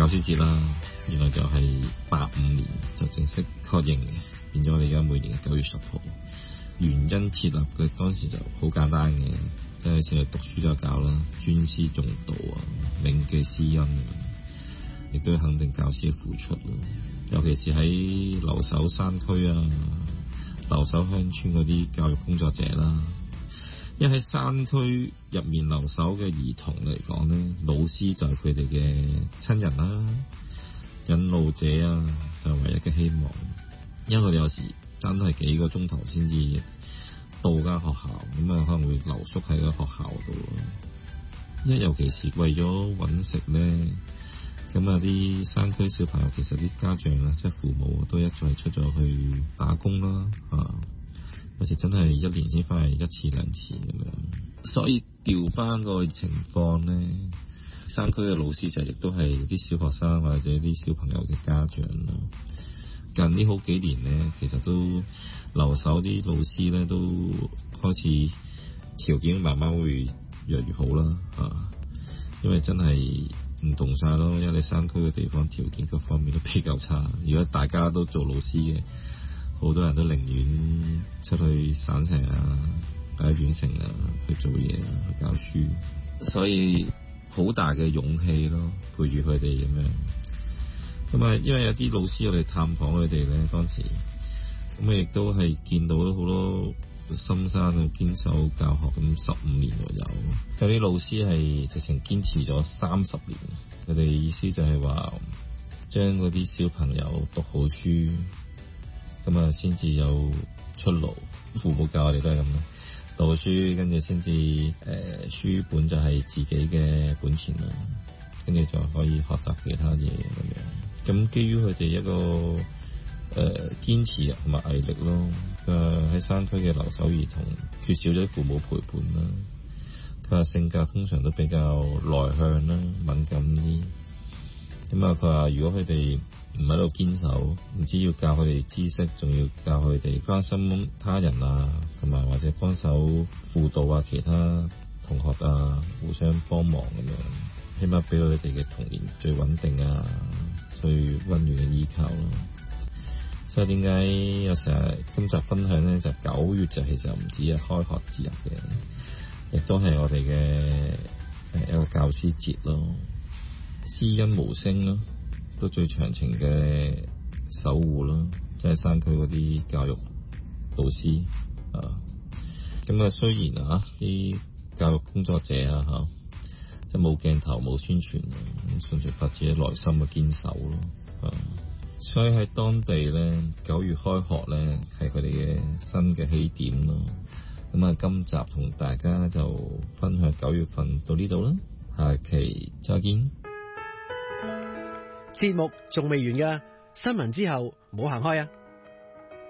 教師節啦，原來就係85年就正式確認嘅，變咗我哋而家每年嘅9月10號。原因設立嘅當時就好簡單嘅，即係成日讀書都教啦，尊師重道啊，銘記師恩，亦都肯定教師嘅付出咯。尤其是喺留守山區啊、留守鄉村嗰啲教育工作者啦，因為喺山區入面留守嘅兒童嚟講呢，老師就係佢哋嘅親人啦、引路者啊，就係唯一嘅希望。因為我哋有時真係幾個鐘頭先至到間學校，咁啊可能會留宿喺個學校度咯。因為尤其是為咗揾食咧，咁啊啲山區小朋友其實啲家長啊，即係父母都一再出咗去打工啦，有時真係一年先翻嚟1次2次咁樣。所以調翻個情況咧，山區嘅老師就亦都係啲小學生或者啲小朋友嘅家長咯。近呢好幾年咧，其實都留守啲老師咧都開始條件慢慢會越嚟越好啦，因為真係唔同晒咯，因為你山區嘅地方條件各方面都比較差。如果大家都做老師嘅，好多人都寧願出去省城啊、或者縣城啊去做嘢啊、去教書，所以好大嘅勇氣咯，陪住佢哋咁樣。咁啊，因為有啲老師我哋探訪佢哋咧，當時咁啊，亦都係見到好多深山度堅守教學咁15年左右。有啲老師係直情堅持咗30年，佢哋意思就係話將嗰啲小朋友讀好書，咁啊先至有出路。父母教我哋都係咁啦，讀好書跟住先至書本就係自己嘅本錢啦，跟住就可以學習其他嘢咁樣。咁基於佢哋一個堅持同埋毅力咯，喺山區嘅留守兒童缺少咗父母陪伴啦，佢話性格通常都比較內向啦、敏感啲。咁啊，佢話如果佢哋唔喺度堅守，唔知要教佢哋知識，仲要教佢哋關心他人啊，同埋或者幫手輔導啊其他同學啊，互相幫忙咁樣，起碼俾佢哋嘅童年最穩定啊、最溫暖嘅依靠咯。所以點解有時候今集分享咧，就9月就其實唔止係開學節日嘅，亦都係我哋嘅一個教師節咯，師恩無聲咯，都最長情嘅守護咯，即係山區嗰啲教育老師啊。咁啊，雖然啊啲教育工作者啊即係冇鏡頭冇宣傳，純粹發自己內心嘅堅守咯。所以喺當地咧，9月開學咧係佢哋嘅新嘅起點咯。咁啊，今集同大家就分享9月份到呢度啦，下期再見。 節目仲未完㗎，新聞之後唔好行開啊！